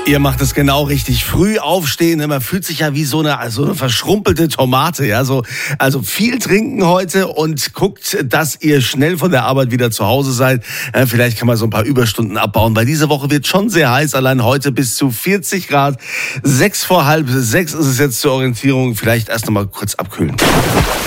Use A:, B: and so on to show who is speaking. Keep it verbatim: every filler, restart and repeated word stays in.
A: Ihr macht es genau richtig. Früh aufstehen, man fühlt sich ja wie so eine, so eine verschrumpelte Tomate. Ja, so, also viel trinken heute und guckt, dass ihr schnell von der Arbeit wieder zu Hause seid. Äh, vielleicht kann man so ein paar Überstunden abbauen, weil diese Woche wird schon sehr heiß. Allein heute bis zu vierzig Grad. Sechs vor halb sechs ist es jetzt zur Orientierung. Vielleicht erst noch mal kurz abkühlen.